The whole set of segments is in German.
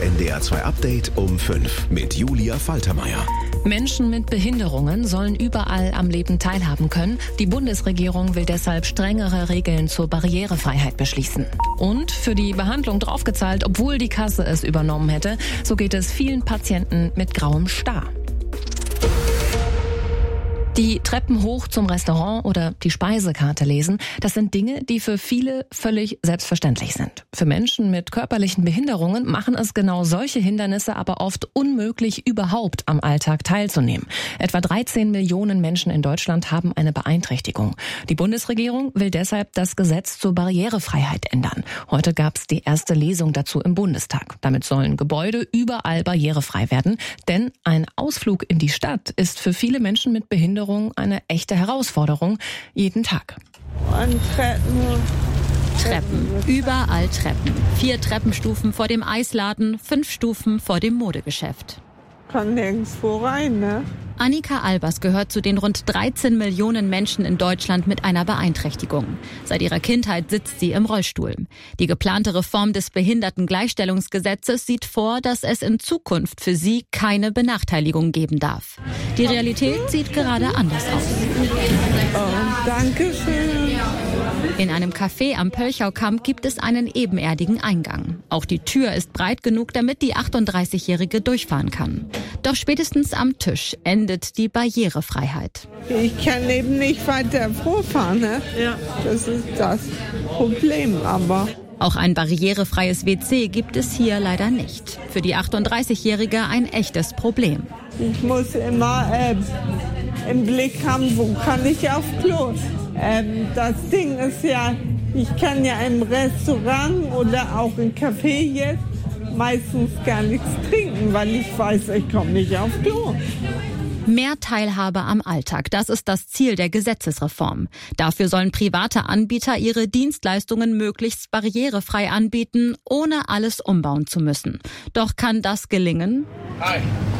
NDR 2 Update um 5 mit Julia Faltermeier. Menschen mit Behinderungen sollen überall am Leben teilhaben können. Die Bundesregierung will deshalb strengere Regeln zur Barrierefreiheit beschließen. Und für die Behandlung draufgezahlt, obwohl die Kasse es übernommen hätte. So geht es vielen Patienten mit grauem Star. Die Treppen hoch zum Restaurant oder die Speisekarte lesen, das sind Dinge, die für viele völlig selbstverständlich sind. Für Menschen mit körperlichen Behinderungen machen es genau solche Hindernisse aber oft unmöglich, überhaupt am Alltag teilzunehmen. Etwa 13 Millionen Menschen in Deutschland haben eine Beeinträchtigung. Die Bundesregierung will deshalb das Gesetz zur Barrierefreiheit ändern. Heute gab es die erste Lesung dazu im Bundestag. Damit sollen Gebäude überall barrierefrei werden, denn ein Ausflug in die Stadt ist für viele Menschen mit Behinderung eine echte Herausforderung jeden Tag. Treppen, überall Treppen. 4 Treppenstufen vor dem Eisladen, 5 Stufen vor dem Modegeschäft. Kann nirgendwo rein, ne? Annika Albers gehört zu den rund 13 Millionen Menschen in Deutschland mit einer Beeinträchtigung. Seit ihrer Kindheit sitzt sie im Rollstuhl. Die geplante Reform des Behindertengleichstellungsgesetzes sieht vor, dass es in Zukunft für sie keine Benachteiligung geben darf. Die Realität sieht gerade anders aus. Oh, danke schön. In einem Café am Pölchaukamp gibt es einen ebenerdigen Eingang. Auch die Tür ist breit genug, damit die 38-Jährige durchfahren kann. Doch spätestens am Tisch endet die Barrierefreiheit. Ich kann eben nicht weiter vorfahren, ne? Ja. Das ist das Problem, aber... Auch ein barrierefreies WC gibt es hier leider nicht. Für die 38-Jährige ein echtes Problem. Ich muss immer im Blick haben, wo kann ich auf Klo. Das Ding ist ja, ich kann ja im Restaurant oder auch im Café jetzt meistens gar nichts trinken, weil ich weiß, ich komme nicht auf Klo. Mehr Teilhabe am Alltag, das ist das Ziel der Gesetzesreform. Dafür sollen private Anbieter ihre Dienstleistungen möglichst barrierefrei anbieten, ohne alles umbauen zu müssen. Doch kann das gelingen? Hi.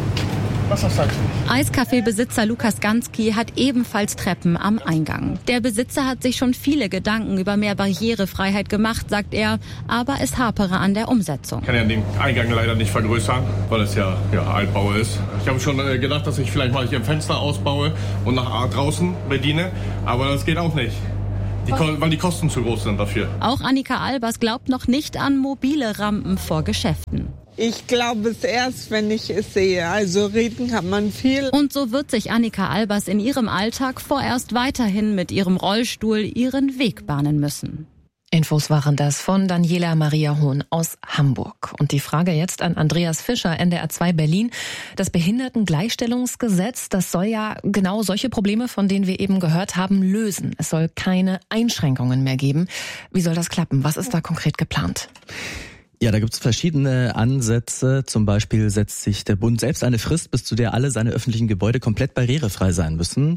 Was sagst du? Eiscafé-Besitzer Lukas Ganski hat ebenfalls Treppen am Eingang. Der Besitzer hat sich schon viele Gedanken über mehr Barrierefreiheit gemacht, sagt er, aber es hapere an der Umsetzung. Ich kann ja den Eingang leider nicht vergrößern, weil es ja Altbau ist. Ich habe schon gedacht, dass ich vielleicht mal hier ein Fenster ausbaue und nach draußen bediene, aber das geht auch nicht. Weil die Kosten zu groß sind dafür. Auch Annika Albers glaubt noch nicht an mobile Rampen vor Geschäften. Ich glaube es erst, wenn ich es sehe. Also reden kann man viel. Und so wird sich Annika Albers in ihrem Alltag vorerst weiterhin mit ihrem Rollstuhl ihren Weg bahnen müssen. Infos waren das von Daniela Maria Hohn aus Hamburg. Und die Frage jetzt an Andreas Fischer, NDR 2 Berlin. Das Behindertengleichstellungsgesetz, das soll ja genau solche Probleme, von denen wir eben gehört haben, lösen. Es soll keine Einschränkungen mehr geben. Wie soll das klappen? Was ist da konkret geplant? Ja, da gibt's verschiedene Ansätze. Zum Beispiel setzt sich der Bund selbst eine Frist, bis zu der alle seine öffentlichen Gebäude komplett barrierefrei sein müssen.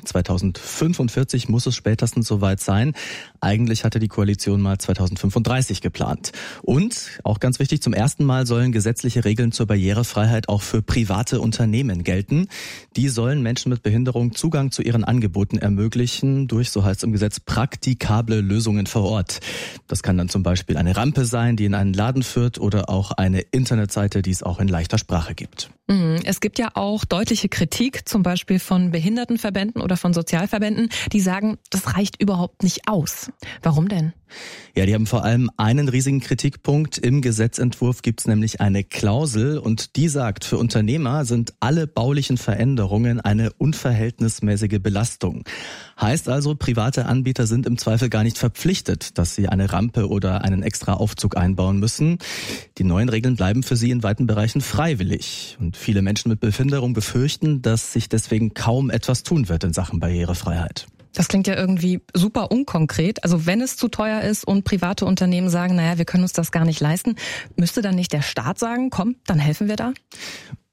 2045 muss es spätestens soweit sein. Eigentlich hatte die Koalition mal 2035 geplant. Und, auch ganz wichtig, zum ersten Mal sollen gesetzliche Regeln zur Barrierefreiheit auch für private Unternehmen gelten. Die sollen Menschen mit Behinderung Zugang zu ihren Angeboten ermöglichen durch, so heißt es im Gesetz, praktikable Lösungen vor Ort. Das kann dann zum Beispiel eine Rampe sein, die in einen Laden führt, oder auch eine Internetseite, die es auch in leichter Sprache gibt. Es gibt ja auch deutliche Kritik, zum Beispiel von Behindertenverbänden oder von Sozialverbänden, die sagen, das reicht überhaupt nicht aus. Warum denn? Ja, die haben vor allem einen riesigen Kritikpunkt. Im Gesetzentwurf gibt es nämlich eine Klausel und die sagt, für Unternehmer sind alle baulichen Veränderungen eine unverhältnismäßige Belastung. Heißt also, private Anbieter sind im Zweifel gar nicht verpflichtet, dass sie eine Rampe oder einen extra Aufzug einbauen müssen. Die neuen Regeln bleiben für sie in weiten Bereichen freiwillig. Und viele Menschen mit Behinderung befürchten, dass sich deswegen kaum etwas tun wird in Sachen Barrierefreiheit. Das klingt ja irgendwie super unkonkret. Also wenn es zu teuer ist und private Unternehmen sagen, naja, wir können uns das gar nicht leisten, müsste dann nicht der Staat sagen, komm, dann helfen wir da?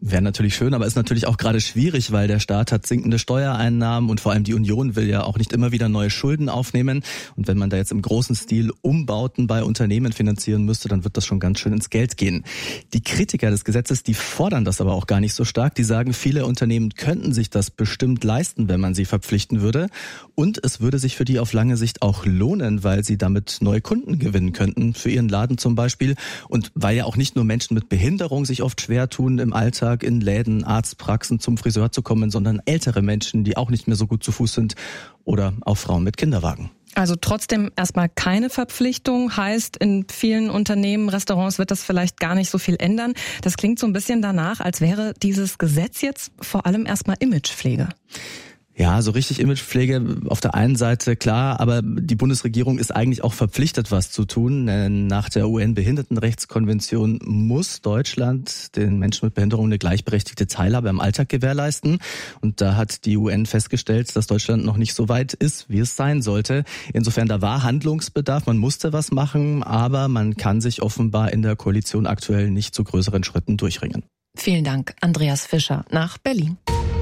Wäre natürlich schön, aber ist natürlich auch gerade schwierig, weil der Staat hat sinkende Steuereinnahmen und vor allem die Union will ja auch nicht immer wieder neue Schulden aufnehmen. Und wenn man da jetzt im großen Stil Umbauten bei Unternehmen finanzieren müsste, dann wird das schon ganz schön ins Geld gehen. Die Kritiker des Gesetzes, die fordern das aber auch gar nicht so stark. Die sagen, viele Unternehmen könnten sich das bestimmt leisten, wenn man sie verpflichten würde. Und es würde sich für die auf lange Sicht auch lohnen, weil sie damit neue Kunden gewinnen könnten, für ihren Laden zum Beispiel. Und weil ja auch nicht nur Menschen mit Behinderung sich oft schwer tun, im Alltag in Läden, Arztpraxen zum Friseur zu kommen, sondern ältere Menschen, die auch nicht mehr so gut zu Fuß sind oder auch Frauen mit Kinderwagen. Also trotzdem erstmal keine Verpflichtung, heißt in vielen Unternehmen, Restaurants wird das vielleicht gar nicht so viel ändern. Das klingt so ein bisschen danach, als wäre dieses Gesetz jetzt vor allem erstmal Imagepflege. Ja, so richtig Imagepflege auf der einen Seite klar, aber die Bundesregierung ist eigentlich auch verpflichtet, was zu tun. Nach der UN-Behindertenrechtskonvention muss Deutschland den Menschen mit Behinderung eine gleichberechtigte Teilhabe im Alltag gewährleisten. Und da hat die UN festgestellt, dass Deutschland noch nicht so weit ist, wie es sein sollte. Insofern, da war Handlungsbedarf, man musste was machen, aber man kann sich offenbar in der Koalition aktuell nicht zu größeren Schritten durchringen. Vielen Dank, Andreas Fischer nach Berlin.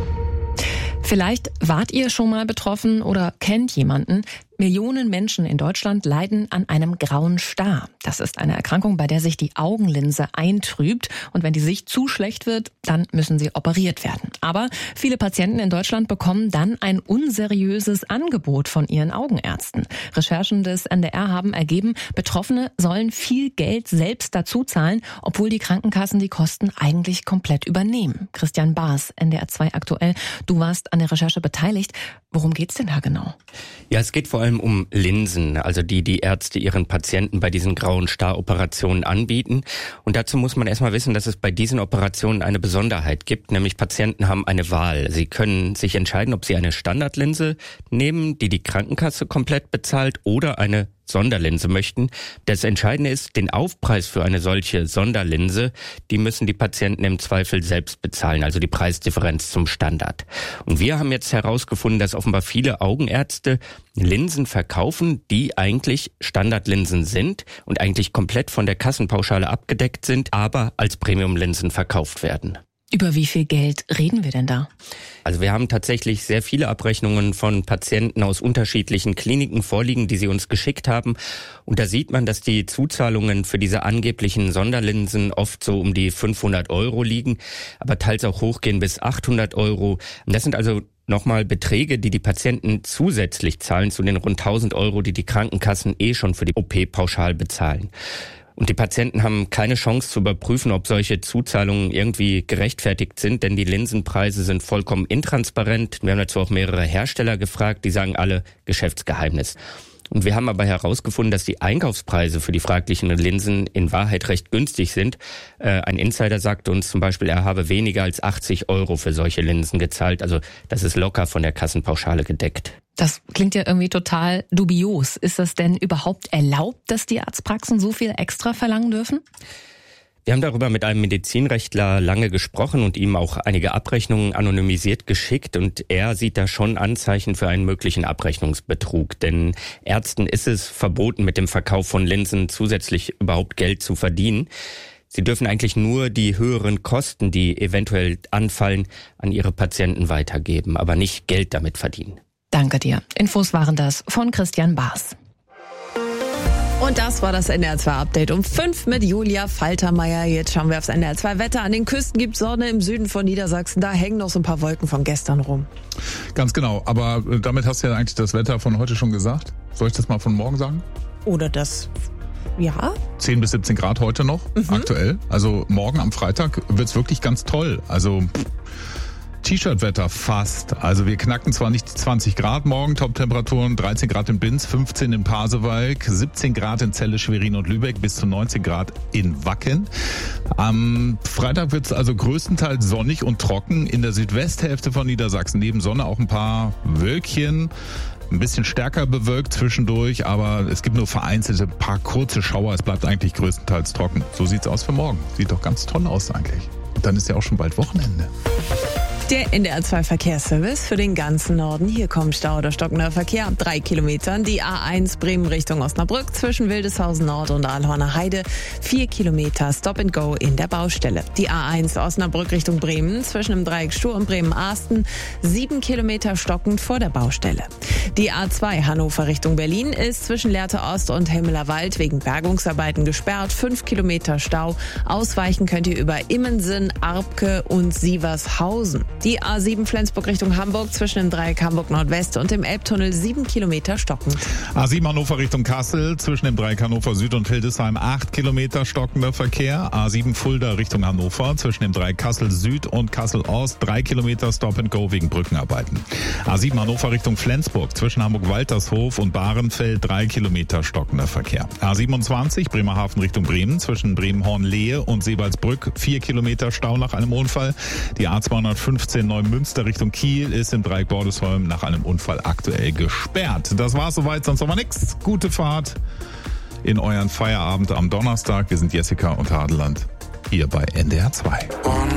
Vielleicht wart ihr schon mal betroffen oder kennt jemanden. Millionen Menschen in Deutschland leiden an einem grauen Star. Das ist eine Erkrankung, bei der sich die Augenlinse eintrübt. Und wenn die Sicht zu schlecht wird, dann müssen sie operiert werden. Aber viele Patienten in Deutschland bekommen dann ein unseriöses Angebot von ihren Augenärzten. Recherchen des NDR haben ergeben, Betroffene sollen viel Geld selbst dazu zahlen, obwohl die Krankenkassen die Kosten eigentlich komplett übernehmen. Christian Baas, NDR 2 aktuell. Du warst an der Recherche beteiligt. Worum geht's denn da genau? Ja, es geht vor allem um Linsen, also die Ärzte ihren Patienten bei diesen grauen Star-Operationen anbieten. Und dazu muss man erstmal wissen, dass es bei diesen Operationen eine Besonderheit gibt, nämlich Patienten haben eine Wahl. Sie können sich entscheiden, ob sie eine Standardlinse nehmen, die Krankenkasse komplett bezahlt, oder eine Sonderlinse möchten. Das Entscheidende ist, den Aufpreis für eine solche Sonderlinse, die müssen die Patienten im Zweifel selbst bezahlen, also die Preisdifferenz zum Standard. Und wir haben jetzt herausgefunden, dass offenbar viele Augenärzte Linsen verkaufen, die eigentlich Standardlinsen sind und eigentlich komplett von der Kassenpauschale abgedeckt sind, aber als Premiumlinsen verkauft werden. Über wie viel Geld reden wir denn da? Also wir haben tatsächlich sehr viele Abrechnungen von Patienten aus unterschiedlichen Kliniken vorliegen, die sie uns geschickt haben. Und da sieht man, dass die Zuzahlungen für diese angeblichen Sonderlinsen oft so um die 500 € liegen, aber teils auch hochgehen bis 800 €. Und das sind also nochmal Beträge, die Patienten zusätzlich zahlen zu den rund 1000 €, die Krankenkassen schon für die OP pauschal bezahlen. Und die Patienten haben keine Chance zu überprüfen, ob solche Zuzahlungen irgendwie gerechtfertigt sind, denn die Linsenpreise sind vollkommen intransparent. Wir haben dazu auch mehrere Hersteller gefragt, die sagen alle Geschäftsgeheimnis. Und wir haben aber herausgefunden, dass die Einkaufspreise für die fraglichen Linsen in Wahrheit recht günstig sind. Ein Insider sagte uns zum Beispiel, er habe weniger als 80 € für solche Linsen gezahlt. Also das ist locker von der Kassenpauschale gedeckt. Das klingt ja irgendwie total dubios. Ist das denn überhaupt erlaubt, dass die Arztpraxen so viel extra verlangen dürfen? Wir haben darüber mit einem Medizinrechtler lange gesprochen und ihm auch einige Abrechnungen anonymisiert geschickt. Und er sieht da schon Anzeichen für einen möglichen Abrechnungsbetrug. Denn Ärzten ist es verboten, mit dem Verkauf von Linsen zusätzlich überhaupt Geld zu verdienen. Sie dürfen eigentlich nur die höheren Kosten, die eventuell anfallen, an ihre Patienten weitergeben, aber nicht Geld damit verdienen. Danke dir. Infos waren das von Christian Baas. Und das war das NDR 2 Update um 5 mit Julia Faltermeier. Jetzt schauen wir aufs NDR 2 Wetter. An den Küsten gibt es Sonne, im Süden von Niedersachsen. Da hängen noch so ein paar Wolken von gestern rum. Ganz genau. Aber damit hast du ja eigentlich das Wetter von heute schon gesagt. Soll ich das mal von morgen sagen? Oder das... Ja. 10 bis 17 Grad heute noch, aktuell. Also morgen am Freitag wird's wirklich ganz toll. Also... T-Shirt-Wetter fast. Also wir knacken zwar nicht die 20 Grad morgen, Top-Temperaturen 13 Grad in Binz, 15 in Pasewalk, 17 Grad in Celle, Schwerin und Lübeck, bis zu 19 Grad in Wacken. Am Freitag wird es also größtenteils sonnig und trocken. In der Südwesthälfte von Niedersachsen neben Sonne auch ein paar Wölkchen. Ein bisschen stärker bewölkt zwischendurch, aber es gibt nur vereinzelte paar kurze Schauer. Es bleibt eigentlich größtenteils trocken. So sieht's aus für morgen. Sieht doch ganz toll aus eigentlich. Und dann ist ja auch schon bald Wochenende. Der NDR 2 Verkehrsservice für den ganzen Norden. Hier kommt Stau oder stockender Verkehr ab 3 Kilometern. Die A1 Bremen Richtung Osnabrück zwischen Wildeshausen Nord und Aalhorner Heide. 4 Kilometer Stop and Go in der Baustelle. Die A1 Osnabrück Richtung Bremen zwischen dem Dreieck Stur und Bremen-Arsten. 7 Kilometer stockend vor der Baustelle. Die A2 Hannover Richtung Berlin ist zwischen Lehrte Ost und Hemmelerwald wegen Bergungsarbeiten gesperrt. 5 Kilometer Stau. Ausweichen könnt ihr über Immensen, Arpke und Sievershausen. Die A7 Flensburg Richtung Hamburg zwischen dem Dreieck Hamburg Nordwest und dem Elbtunnel 7 Kilometer stockend. A7 Hannover Richtung Kassel zwischen dem Dreieck Hannover Süd und Hildesheim 8 Kilometer stockender Verkehr. A7 Fulda Richtung Hannover zwischen dem Dreieck Kassel Süd und Kassel Ost 3 Kilometer Stop and Go wegen Brückenarbeiten. A7 Hannover Richtung Flensburg zwischen Hamburg-Waltershof und Bahrenfeld 3 Kilometer stockender Verkehr. A27 Bremerhaven Richtung Bremen zwischen Bremen-Horn-Lehe und Sebalsbrück 4 Kilometer Stau nach einem Unfall. Die A215 Neumünster Richtung Kiel ist im Dreieck Bordesholm nach einem Unfall aktuell gesperrt. Das war's soweit, sonst aber nichts. Gute Fahrt in euren Feierabend am Donnerstag. Wir sind Jessica und Hadeland hier bei NDR 2.